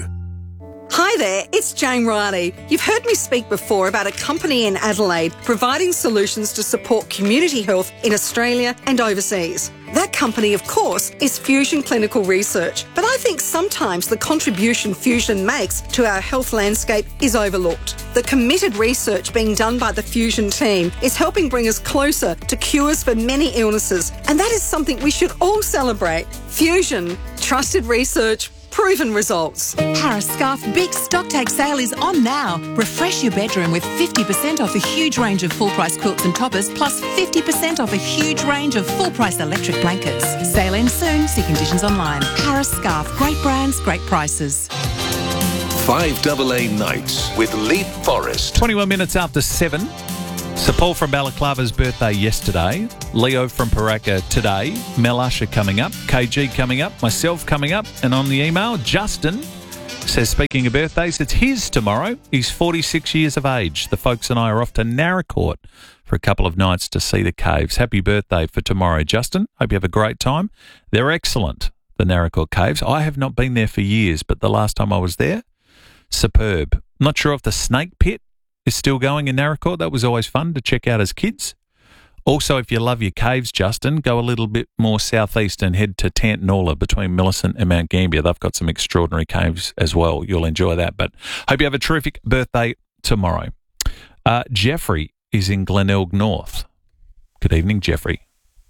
Hi there, it's Jane Riley. You've heard me speak before about a company in Adelaide providing solutions to support community health in Australia and overseas. That company, of course, is Fusion Clinical Research, but I think sometimes the contribution Fusion makes to our health landscape is overlooked. The committed research being done by the Fusion team is helping bring us closer to cures for many illnesses, and that is something we should all celebrate. Fusion, trusted research, proven results. Harris Scarf Big Stock Take Sale is on now. Refresh your bedroom with fifty percent off a huge range of full-price quilts and toppers, plus fifty percent off a huge range of full-price electric blankets. Sale ends soon. See conditions online. Harris Scarf. Great brands, great prices. five double A Nights with Leaf Forest. twenty-one minutes after seven. Sir Paul from Balaclava's birthday yesterday. Leo from Paraka today. Mel Usher coming up. K G coming up. Myself coming up. And on the email, Justin says, speaking of birthdays, it's his tomorrow. He's forty-six years of age. The folks and I are off to Naracoorte for a couple of nights to see the caves. Happy birthday for tomorrow, Justin. Hope you have a great time. They're excellent, the Naracoorte caves. I have not been there for years, but the last time I was there, superb. Not sure if the snake pit is still going in Naracoorte. That was always fun to check out as kids. Also, if you love your caves, Justin, go a little bit more southeast and head to Tantanoola between Millicent and Mount Gambier. They've got some extraordinary caves as well. You'll enjoy that. But hope you have a terrific birthday tomorrow. Uh, Jeffrey is in Glenelg North. Good evening, Jeffrey.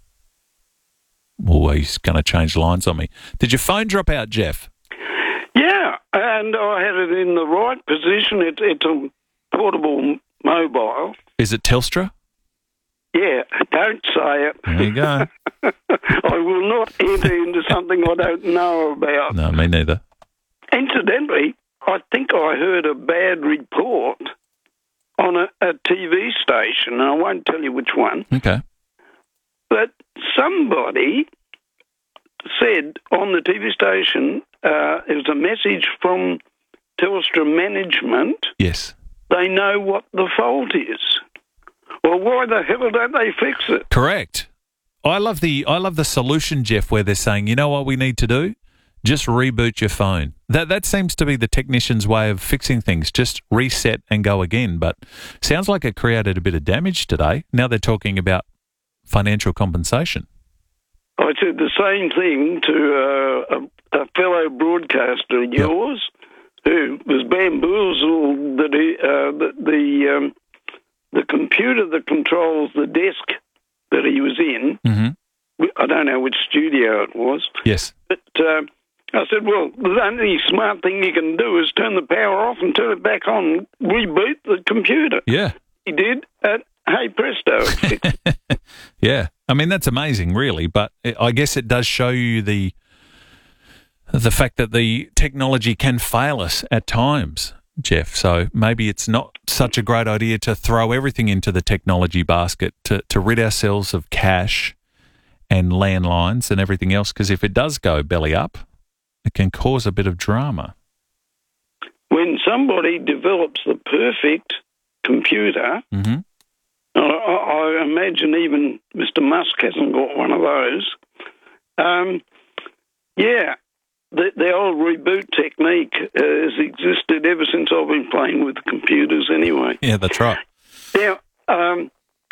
Oh, he's going to change lines on me. Did your phone drop out, Jeff? Yeah, and I had it in the right position. It, it's a portable mobile. Is it Telstra? Yeah, don't say it. There you go. I will not enter into something I don't know about. No, me neither. Incidentally, I think I heard a bad report on a, a T V station, and I won't tell you which one. Okay. But somebody said on the T V station, uh, it was a message from Telstra management. Yes. They know what the fault is. Well, why the hell don't they fix it? Correct. I love the I love the solution, Jeff, where they're saying, you know what we need to do? Just reboot your phone. That that seems to be the technician's way of fixing things. Just reset and go again. But sounds like it created a bit of damage today. Now they're talking about financial compensation. I said the same thing to uh, a, a fellow broadcaster of yours, yep, who was bamboozled that he, uh, the the, um, the computer that controls the desk that he was in. Mm-hmm. I don't know which studio it was. Yes, but uh, I said, well, the only smart thing you can do is turn the power off and turn it back on, reboot the computer. Yeah, he did. And hey presto! Yeah, I mean that's amazing, really. But I guess it does show you the the fact that the technology can fail us at times, Jeff. So maybe it's not such a great idea to throw everything into the technology basket to, to rid ourselves of cash and landlines and everything else, because if it does go belly up, it can cause a bit of drama. When somebody develops the perfect computer, mm-hmm. I, I imagine even Mister Musk hasn't got one of those. Um, yeah, the, the old reboot technique has existed ever since I've been playing with computers anyway. Yeah, that's right. Now, um,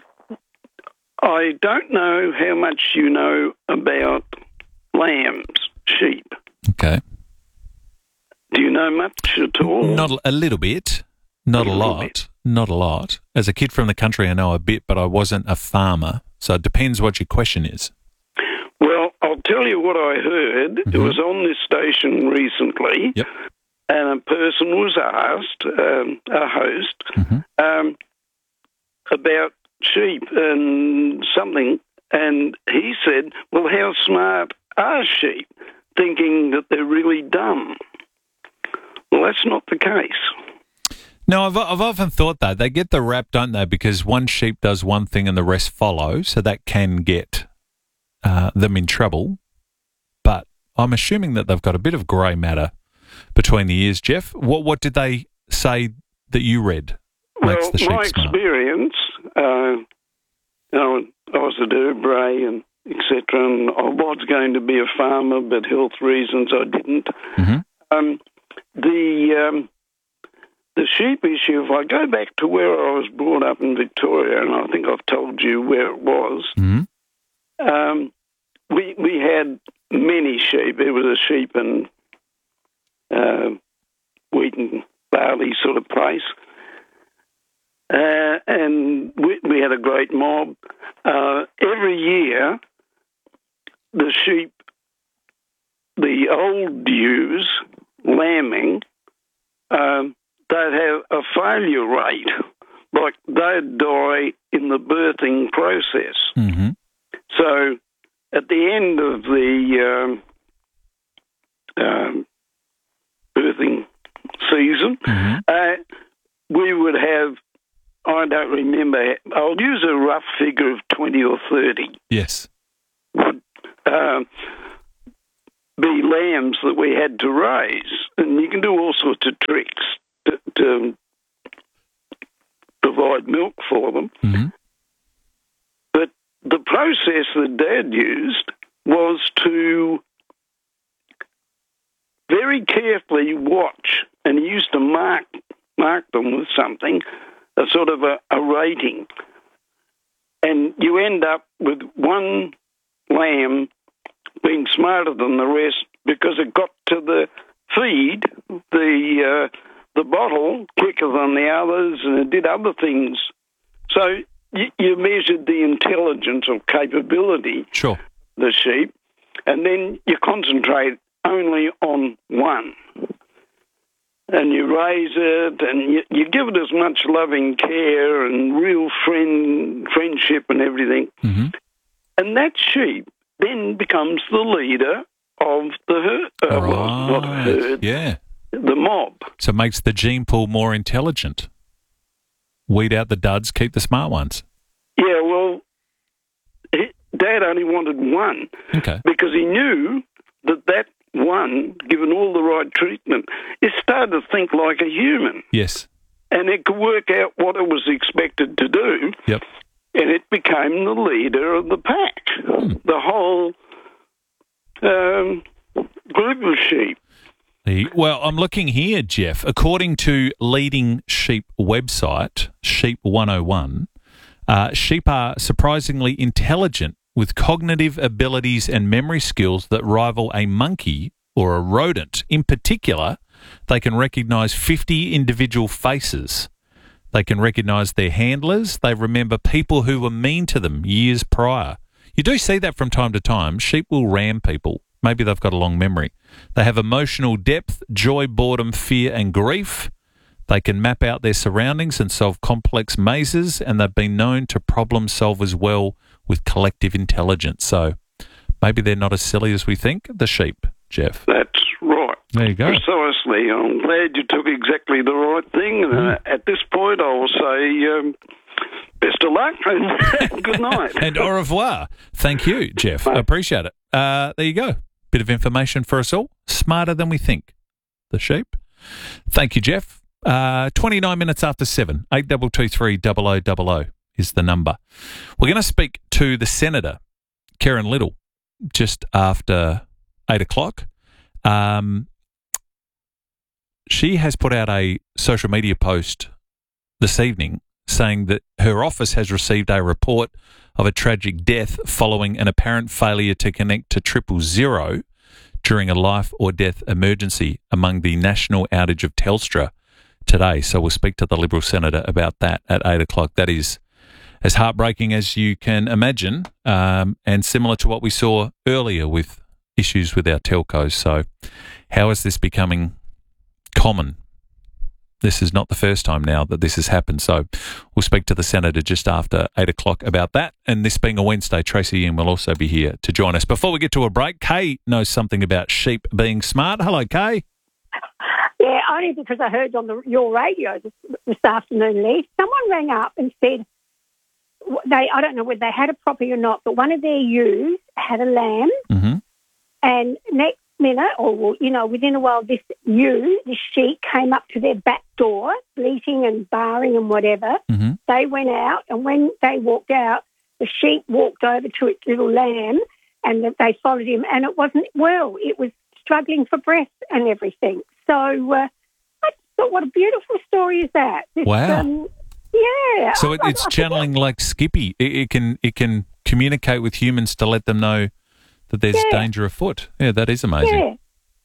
I don't know how much you know about lambs, sheep. Okay. Do you know much at all? Not a little bit, not a, a lot, bit. not a lot. As a kid from the country, I know a bit, but I wasn't a farmer. So it depends what your question is. Well, I'll tell you what I heard. Mm-hmm. It was on this station recently, yep. and a person was asked, um, a host, mm-hmm. um, about sheep and something, and he said, well, how smart are sheep? Thinking that they're really dumb. Well, that's not the case. No, I've, I've often thought that. They get the rap, don't they? Because one sheep does one thing and the rest follow, so that can get uh, them in trouble. But I'm assuming that they've got a bit of grey matter between the ears. Jeff, what what did they say that you read makes well, the sheep my smart? experience, uh, you know, I was at Urbray and et cetera, and I was going to be a farmer, but health reasons I didn't. Mm-hmm. Um, the um, the sheep issue, if I go back to where I was brought up in Victoria, and I think I've told you where it was, mm-hmm. um, we we had many sheep. It was a sheep and uh, wheat and barley sort of place. Uh, and we, we had a great mob. Uh, every year, the sheep the old ewes, lambing, um, they'd have a failure rate, like they'd die in the birthing process. Mm-hmm. So at the end of the um, um, birthing season, mm-hmm. uh, we would have, I don't remember, I'll use a rough figure of twenty or thirty. Yes. Would um, be lambs that we had to raise. And you can do all sorts of tricks to, to provide milk for them. Mm-hmm. But the process that Dad used was to very carefully watch, and he used to mark mark them with something, a sort of a, a rating. And you end up with one lamb being smarter than the rest because it got to the feed, the uh, the bottle, quicker than the others, and it did other things. So you, you measured the intelligence or capability, sure, the sheep, and then you concentrate only on one. And you raise it, and you, you give it as much loving care and real friend friendship and everything. Mm-hmm. And that sheep then becomes the leader of the herd, uh, right. well, not a herd, yeah. the mob. So it makes the gene pool more intelligent. Weed out the duds, keep the smart ones. Yeah, well, he, Dad only wanted one. Okay. Because he knew that that one, given all the right treatment, it started to think like a human. Yes. And it could work out what it was expected to do. Yep. And it became the leader of the pack. Hmm. The whole um, group of sheep. The, well, I'm looking here, Jeff. According to leading sheep website, Sheep one oh one, uh, sheep are surprisingly intelligent with cognitive abilities and memory skills that rival a monkey or a rodent. In particular, they can recognise fifty individual faces. They can recognise their handlers. They remember people who were mean to them years prior. You do see that from time to time. Sheep will ram people. Maybe they've got a long memory. They have emotional depth, joy, boredom, fear and grief. They can map out their surroundings and solve complex mazes, and they've been known to problem solve as well with collective intelligence. So maybe they're not as silly as we think, the sheep, Jeff. That's right. There you go. Precisely. I'm glad you took exactly the right thing. And uh, at this point, I will say um, best of luck and good night. And au revoir. Thank you, Jeff. I appreciate it. Uh, there you go. Bit of information for us all. Smarter than we think, the sheep. Thank you, Jeff. Uh, twenty-nine minutes after seven, eight two two three double oh double oh is the number. We're going to speak to the Senator, Karen Little, just after eight o'clock. Um, she has put out a social media post this evening saying that her office has received a report of a tragic death following an apparent failure to connect to triple zero during a life or death emergency among the national outage of Telstra today. So we'll speak to the Liberal Senator about that at eight o'clock. That is as heartbreaking as you can imagine, um, and similar to what we saw earlier with issues with our telcos. So how is this becoming common? This is not the first time now that this has happened. So we'll speak to the Senator just after eight o'clock about that. And this being a Wednesday, Tracy Ian will also be here to join us. Before we get to a break, Kay knows something about sheep being smart. Hello, Kay. Yeah, only because I heard on the, your radio this, this afternoon, Lee, someone rang up and said, they I don't know whether they had a property or not, but one of their ewes had a lamb, mm-hmm. and next minute, or, you know, within a while, this ewe, this sheep, came up to their back door, bleating and barring and whatever. Mm-hmm. They went out, and when they walked out, the sheep walked over to its little lamb, and they followed him, and it wasn't well. It was struggling for breath and everything. So uh, I thought, what a beautiful story is that? This, wow. Um, yeah. So it, it's channeling like Skippy. It, it can it can communicate with humans to let them know that there's yeah. danger afoot. Yeah, that is amazing. Yeah.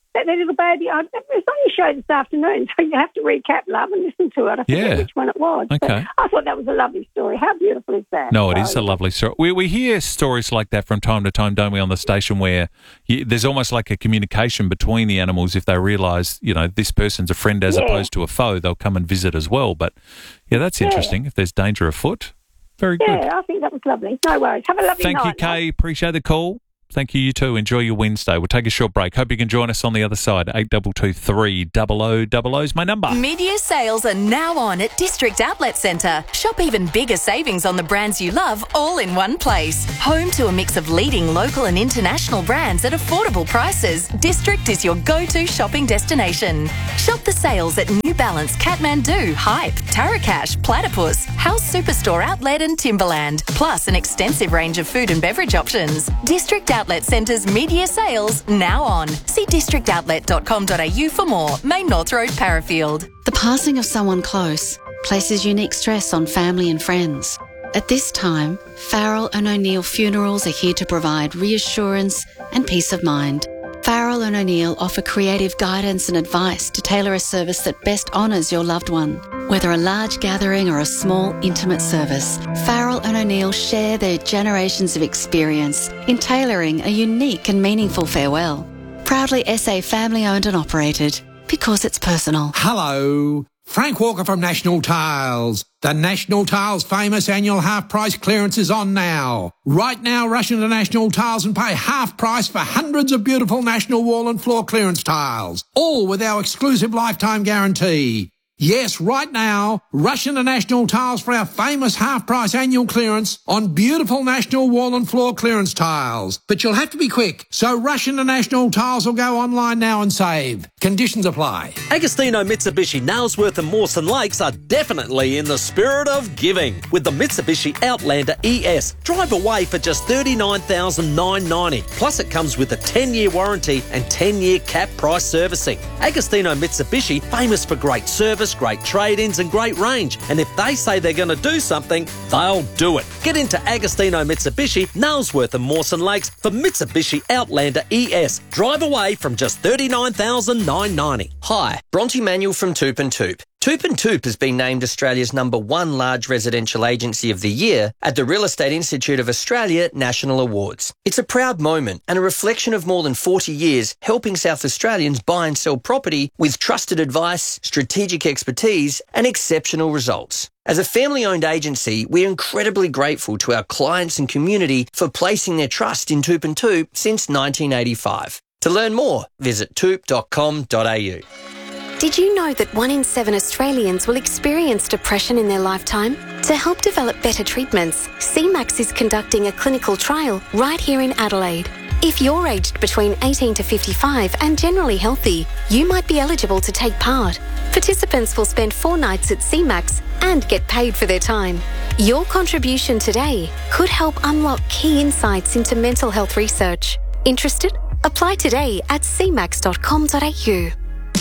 that their little baby. I, it was on your show this afternoon, so you have to recap, love, and listen to it. I forget Yeah. which one it was. Okay. But I thought that was a lovely story. How beautiful is that? No, it is So- a lovely story. We we hear stories like that from time to time, don't we, on the station, where you, there's almost like a communication between the animals. If they realise, you know, this person's a friend as Yeah. opposed to a foe, they'll come and visit as well. But yeah, that's Yeah. interesting. If there's danger afoot, very Yeah, good. I think that was lovely. No worries. Have a lovely Thank night. you, Kay. Appreciate the call. Thank you, you too. Enjoy your Wednesday. We'll take a short break. Hope you can join us on the other side. eight two two three, double oh double oh is my number. Mid-year sales are now on at District Outlet Centre. Shop even bigger savings on the brands you love all in one place. Home to a mix of leading local and international brands at affordable prices, District is your go-to shopping destination. Shop the sales at New Balance, Kathmandu, Hype, Tarakash, Platypus, House Superstore Outlet and Timberland, plus an extensive range of food and beverage options. District Outlet Centre's mid-year sales now on. See district outlet dot com dot a u for more. Main North Road, Parafield. The passing of someone close places unique stress on family and friends. At this time, Farrell and O'Neill Funerals are here to provide reassurance and peace of mind. Farrell and O'Neill offer creative guidance and advice to tailor a service that best honours your loved one. Whether a large gathering or a small, intimate service, Farrell and O'Neill share their generations of experience in tailoring a unique and meaningful farewell. Proudly S A family-owned and operated, because it's personal. Hello, Frank Walker from National Tiles. The National Tiles famous annual half-price clearance is on now. Right now, rush into National Tiles and pay half price for hundreds of beautiful National wall and floor clearance tiles, all with our exclusive lifetime guarantee. Yes, right now, rush into National Tiles for our famous half-price annual clearance on beautiful National wall and floor clearance tiles. But you'll have to be quick, so rush into National Tiles or go online now and save. Conditions apply. Agostino Mitsubishi Nailsworth and Mawson Lakes are definitely in the spirit of giving. With the Mitsubishi Outlander E S, drive away for just thirty-nine thousand nine hundred ninety dollars. Plus it comes with a ten-year warranty and ten-year cap price servicing. Agostino Mitsubishi, famous for great service, great trade-ins and great range. And if they say they're going to do something, they'll do it. Get into Agostino Mitsubishi, Nailsworth and Mawson Lakes for Mitsubishi Outlander E S. Drive away from just thirty-nine thousand nine hundred ninety dollars. Hi, Bronte Manuel from Toop and Toop. Toop and Toop has been named Australia's number one large residential agency of the year at the Real Estate Institute of Australia National Awards. It's a proud moment and a reflection of more than forty years helping South Australians buy and sell property with trusted advice, strategic expertise and exceptional results. As a family-owned agency, we're incredibly grateful to our clients and community for placing their trust in Toop and Toop since nineteen eighty-five. To learn more, visit toop dot com dot a u. Did you know that one in seven Australians will experience depression in their lifetime? To help develop better treatments, C MAX is conducting a clinical trial right here in Adelaide. If you're aged between eighteen to fifty-five and generally healthy, you might be eligible to take part. Participants will spend four nights at C MAX and get paid for their time. Your contribution today could help unlock key insights into mental health research. Interested? Apply today at c max dot com dot a u.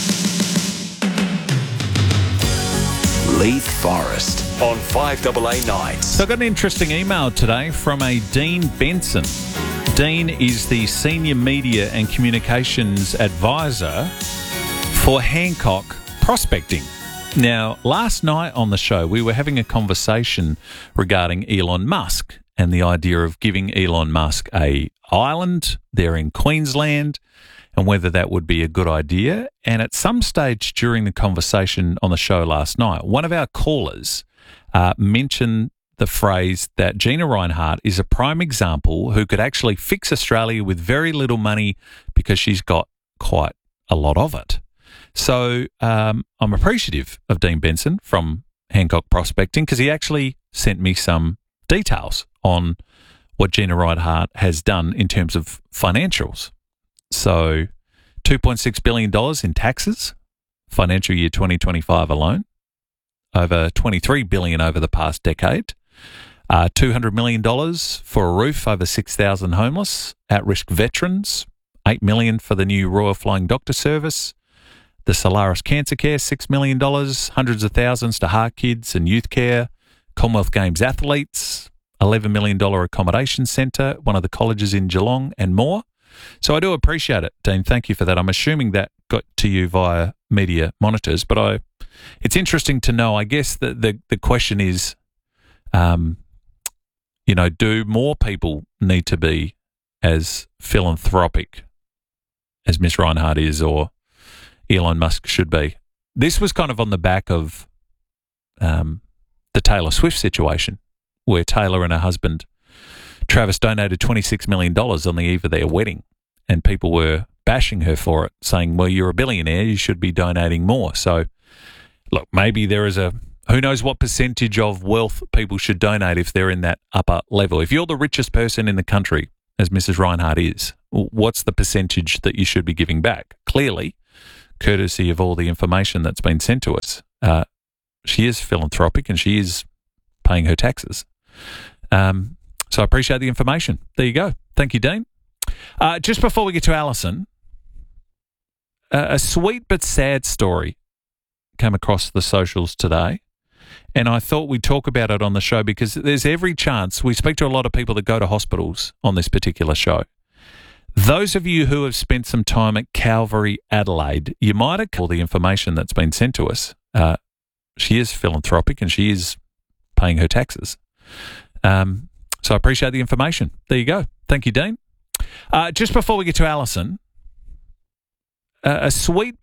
Leith Forest on five A A Nights. So I got an interesting email today from a Dean Benson. Dean is the Senior Media and Communications Advisor for Hancock Prospecting. Now, last night on the show, we were having a conversation regarding Elon Musk and the idea of giving Elon Musk a island there in Queensland and whether that would be a good idea. And at some stage during the conversation on the show last night, one of our callers uh, mentioned the phrase that Gina Rinehart is a prime example who could actually fix Australia with very little money because she's got quite a lot of it. So um, I'm appreciative of Dean Benson from Hancock Prospecting because he actually sent me some details on what Gina Rinehart has done in terms of financials. So two point six billion dollars in taxes, financial year twenty twenty-five alone, over twenty-three billion dollars over the past decade, uh, two hundred million dollars for a roof over six thousand homeless, at-risk veterans, eight million dollars for the new Royal Flying Doctor Service, the Solaris Cancer Care, six million dollars, hundreds of thousands to Heart Kids and Youth Care, Commonwealth Games athletes, eleven million dollars accommodation centre, one of the colleges in Geelong, and more. So I do appreciate it, Dean. Thank you for that. I'm assuming that got to you via media monitors, but I, it's interesting to know. I guess the the, the question is, um, you know, do more people need to be as philanthropic as Miss Reinhardt is, or Elon Musk should be? This was kind of on the back of um, the Taylor Swift situation, where Taylor and her husband Travis donated twenty-six million dollars on the eve of their wedding, and people were bashing her for it, saying, well, you're a billionaire, you should be donating more. So, look, maybe there is a, who knows what percentage of wealth people should donate if they're in that upper level. If you're the richest person in the country, as Missus Reinhardt is, what's the percentage that you should be giving back? Clearly, courtesy of all the information that's been sent to us, uh, she is philanthropic and she is paying her taxes. Um, so I appreciate the information. There you go. Thank you, Dean. Uh, just before we get to Alison, uh, a sweet but sad story came across the socials today, and I thought we'd talk about it on the show because there's every chance. We speak to a lot of people that go to hospitals on this particular show. Those of you who have spent some time at Calvary Adelaide, you might have called the information that's been sent to us. Uh, she is philanthropic and she is paying her taxes. Um, so I appreciate the information. There you go. Thank you, Dean. Uh, just before we get to Alison, uh, a sweet